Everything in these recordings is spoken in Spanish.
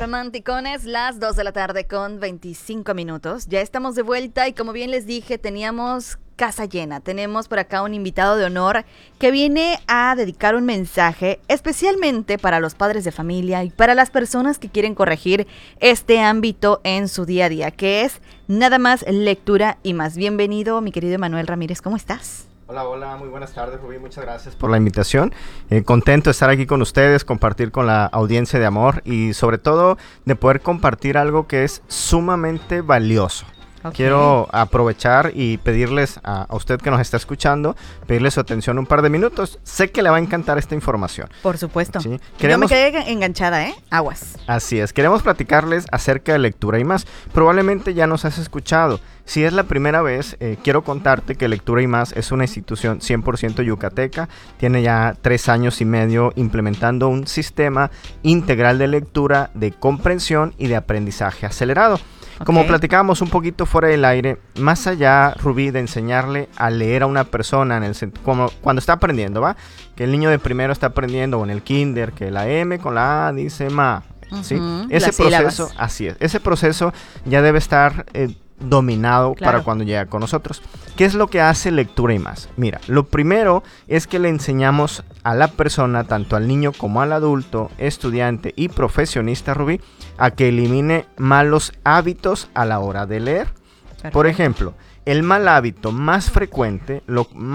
Romanticones, las 2 de la tarde con 25 minutos. Ya estamos de vuelta y como bien les dije, teníamos casa llena. Tenemos por acá un invitado de honor que viene a dedicar un mensaje especialmente para los padres de familia y para las personas que quieren corregir este ámbito en su día a día, que es nada más lectura y más. Bienvenido, mi querido Emanuel Ramírez, ¿cómo estás? Hola, muy buenas tardes, Rubí, muchas gracias por la invitación. Contento de estar aquí con ustedes, compartir con la audiencia de Amor y sobre todo de poder compartir algo que es sumamente valioso. Okay. Quiero aprovechar y pedirles a usted que nos está escuchando, pedirle su atención un par de minutos. Sé que le va a encantar esta información. Por supuesto. ¿Sí? Yo me quedé enganchada, Aguas. Así es. Queremos platicarles acerca de lectura y más. Probablemente ya nos has escuchado. Si es la primera vez, quiero contarte que Lectura y Más es una institución 100% yucateca. Tiene ya 3 años y medio implementando un sistema integral de lectura, de comprensión y de aprendizaje acelerado. Okay. Como platicábamos un poquito fuera del aire, más allá, Rubí, de enseñarle a leer a una persona como cuando está aprendiendo, ¿va? Que el niño de primero está aprendiendo, o en el kinder, que la M con la A dice ma, ¿sí? Ese proceso, así es, ese proceso ya debe estar dominado, claro, para cuando llega con nosotros. ¿Qué es lo que hace Lectura y Más? Mira, lo primero es que le enseñamos a la persona, tanto al niño como al adulto, estudiante y profesionista, Rubí, a que elimine malos hábitos a la hora de leer. Perfecto. Por ejemplo, el mal hábito más frecuente,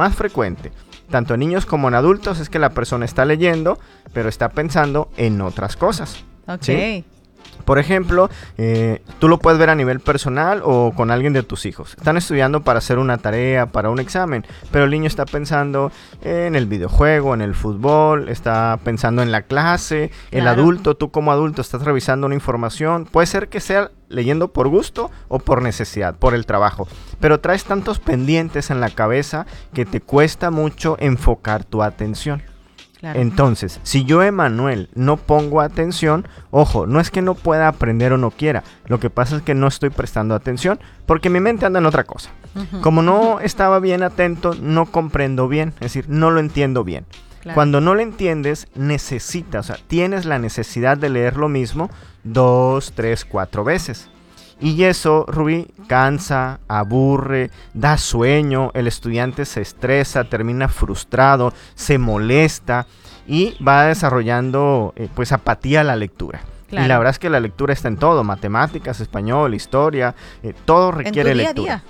tanto en niños como en adultos, es que la persona está leyendo, pero está pensando en otras cosas. Ok. ¿Sí? Por ejemplo, tú lo puedes ver a nivel personal o con alguien de tus hijos. Están estudiando para hacer una tarea, para un examen, pero el niño está pensando en el videojuego, en el fútbol, está pensando en la clase. Claro. El adulto, tú como adulto estás revisando una información. Puede ser que sea leyendo por gusto o por necesidad, por el trabajo. Pero traes tantos pendientes en la cabeza que te cuesta mucho enfocar tu atención. Claro. Entonces, si yo, Emanuel, no pongo atención, ojo, no es que no pueda aprender o no quiera, lo que pasa es que no estoy prestando atención porque mi mente anda en otra cosa. Como no estaba bien atento, no comprendo bien, es decir, no lo entiendo bien. Claro. Cuando no lo entiendes, tienes la necesidad de leer lo mismo 2, 3, 4 veces. Y eso, Rubí, cansa, aburre, da sueño, el estudiante se estresa, termina frustrado, se molesta y va desarrollando apatía a la lectura. Claro. Y la verdad es que la lectura está en todo, matemáticas, español, historia, todo requiere lectura. En tu día a día.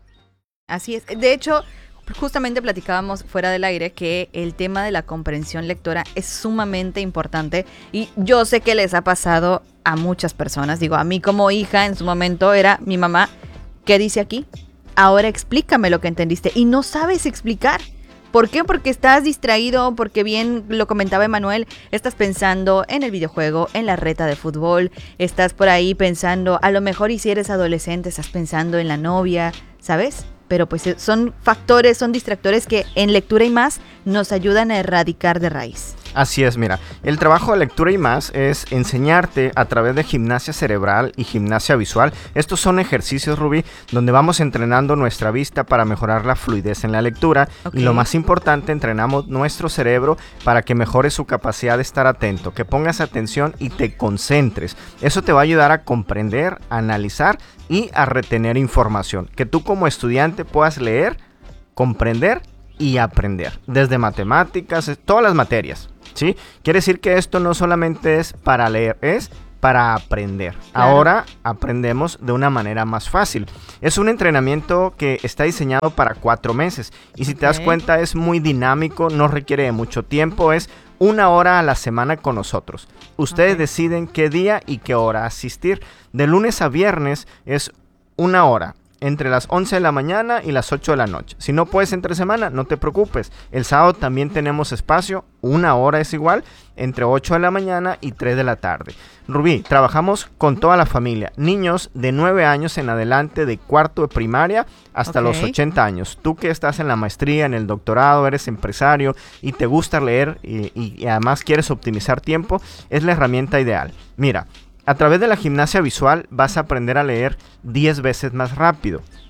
Así es. De hecho, justamente platicábamos fuera del aire que el tema de la comprensión lectora es sumamente importante y yo sé que les ha pasado a muchas personas. Digo, a mí como hija en su momento era mi mamá, ¿qué dice aquí? Ahora explícame lo que entendiste y no sabes explicar. ¿Por qué? Porque estás distraído, porque bien lo comentaba Emanuel, estás pensando en el videojuego, en la reta de fútbol, estás por ahí pensando, a lo mejor y si eres adolescente estás pensando en la novia, ¿sabes? Pero pues son factores, son distractores que en Lectura y Más nos ayudan a erradicar de raíz. Así es, mira, el trabajo de Lectura y Más es enseñarte a través de gimnasia cerebral y gimnasia visual. Estos son ejercicios, Rubí, donde vamos entrenando nuestra vista para mejorar la fluidez en la lectura. Okay. Y lo más importante, entrenamos nuestro cerebro para que mejore su capacidad de estar atento, que pongas atención y te concentres. Eso te va a ayudar a comprender, a analizar y a retener información. Que tú como estudiante puedas leer, comprender y aprender. Desde matemáticas, todas las materias. ¿Sí? Quiere decir que esto no solamente es para leer, es para aprender. Claro. Ahora aprendemos de una manera más fácil. Es un entrenamiento que está diseñado para 4 meses. Y si te das cuenta es muy dinámico, no requiere de mucho tiempo, es 1 hora a la semana con nosotros. Ustedes deciden qué día y qué hora asistir. De lunes a viernes es 1 hora. Entre las 11 de la mañana y las 8 de la noche. Si no puedes entre semana, no te preocupes. El sábado también tenemos espacio, 1 hora es igual, entre 8 de la mañana y 3 de la tarde. Rubí, trabajamos con toda la familia. Niños de 9 años en adelante, de cuarto de primaria hasta los 80 años. Tú que estás en la maestría, en el doctorado, eres empresario y te gusta leer y además quieres optimizar tiempo, es la herramienta ideal. Mira, a través de la gimnasia visual vas a aprender a leer 10 veces más rápido.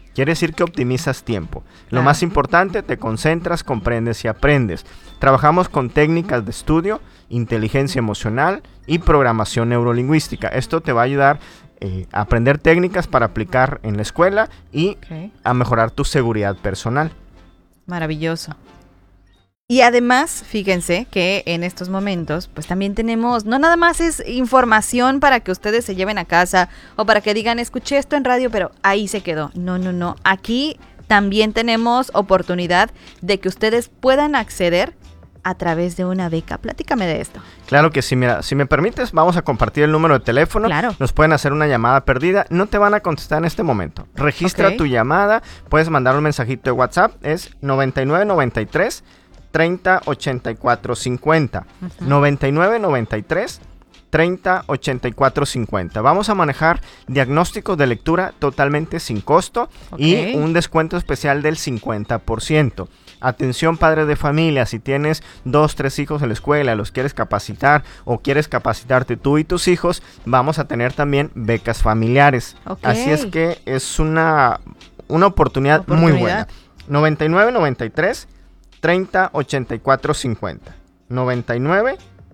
Quiere decir que optimizas tiempo. Lo Claro. más importante, te concentras, comprendes y aprendes. Trabajamos con técnicas de estudio, inteligencia emocional y programación neurolingüística. Esto te va a ayudar a aprender técnicas para aplicar en la escuela y Ok. a mejorar tu seguridad personal. Maravilloso. Y además, fíjense que en estos momentos, pues también tenemos, no nada más es información para que ustedes se lleven a casa o para que digan, escuché esto en radio, pero ahí se quedó. No, no, no. Aquí también tenemos oportunidad de que ustedes puedan acceder a través de una beca. Platícame de esto. Claro que sí, mira, si me permites, vamos a compartir el número de teléfono. Claro. Nos pueden hacer una llamada perdida. No te van a contestar en este momento. Registra Ok. tu llamada. Puedes mandar un mensajito de WhatsApp. Es 9993 30 84 50. 9993 30 84 50. Vamos a manejar diagnósticos de lectura totalmente sin costo y Ok. un descuento especial del 50%. Atención, padre de familia, si tienes 2, 3 hijos en la escuela, los quieres capacitar o quieres capacitarte tú y tus hijos, vamos a tener también becas familiares. Ok. Así es que es una oportunidad muy buena. 99 93 30 84 50. 99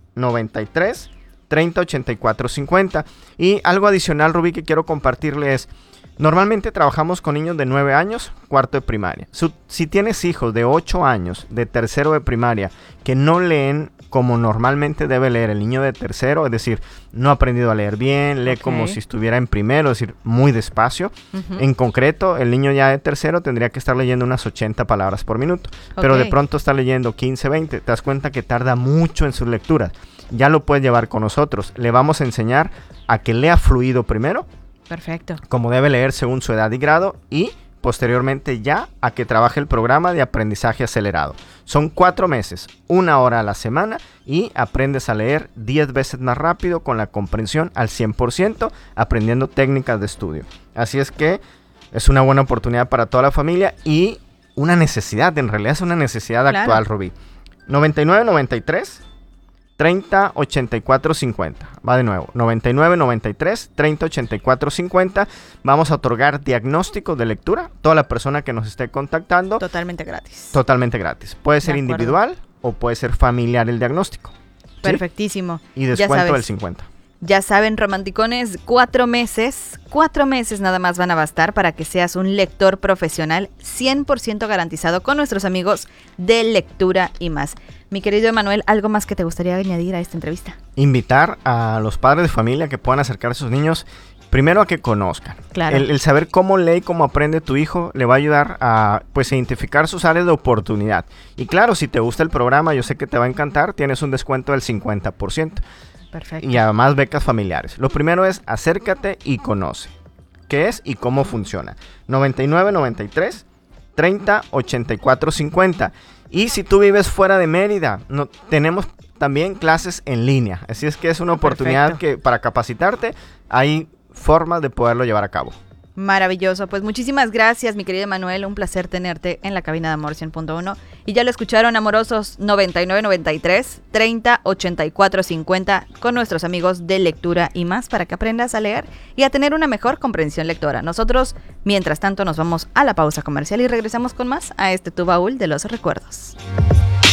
93 30 84 50. Y algo adicional, Rubí, que quiero compartirles es, normalmente trabajamos con niños de 9 años, cuarto de primaria. Si tienes hijos de 8 años, de tercero de primaria, que no leen como normalmente debe leer el niño de tercero, es decir, no ha aprendido a leer bien, lee Ok. como si estuviera en primero, es decir, muy despacio. Ujú. En concreto, el niño ya de tercero tendría que estar leyendo unas 80 palabras por minuto, pero de Ok. pronto está leyendo 15, 20, te das cuenta que tarda mucho en sus lecturas. Ya lo puedes llevar con nosotros. Le vamos a enseñar a que lea fluido primero, Perfecto. como debe leer según su edad y grado, y posteriormente ya a que trabaje el programa de aprendizaje acelerado. Son 4 meses, 1 hora a la semana, y aprendes a leer 10 veces más rápido con la comprensión al 100%, aprendiendo técnicas de estudio. Así es que es una buena oportunidad para toda la familia y una necesidad, en realidad es una necesidad Claro. actual, Rubí. 99 93 30 84 50. Va de nuevo. 99 93 30 84 50. Vamos a otorgar diagnósticos de lectura. Toda la persona que nos esté contactando, Totalmente gratis. totalmente gratis. Puede ser acuerdo. individual o puede ser familiar el diagnóstico. ¿Sí? Perfectísimo. Y Ya descuento sabes. del 50. Ya saben, romanticones, 4 meses nada más van a bastar para que seas un lector profesional 100% garantizado con nuestros amigos de Lectura y Más. Mi querido Emanuel, ¿algo más que te gustaría añadir a esta entrevista? Invitar a los padres de familia que puedan acercar a sus niños primero a que conozcan. Claro. El saber cómo lee y cómo aprende tu hijo le va a ayudar a pues identificar sus áreas de oportunidad. Y claro, si te gusta el programa, yo sé que te va a encantar, tienes un descuento del 50%. Perfecto. Y además becas familiares. Lo primero es acércate y conoce qué es y cómo funciona. 99 93 30 84 50. Y si tú vives fuera de Mérida, tenemos también clases en línea. Así es que es una oportunidad Perfecto. que para capacitarte hay formas de poderlo llevar a cabo. Maravilloso. Pues muchísimas gracias, mi querido Manuel. Un placer tenerte en la cabina de Amor 100.1. Y ya lo escucharon, amorosos, 99 93 30 84 50 con nuestros amigos de Lectura y Más para que aprendas a leer y a tener una mejor comprensión lectora. Nosotros, mientras tanto, nos vamos a la pausa comercial y regresamos con más a este Tu Baúl de los Recuerdos.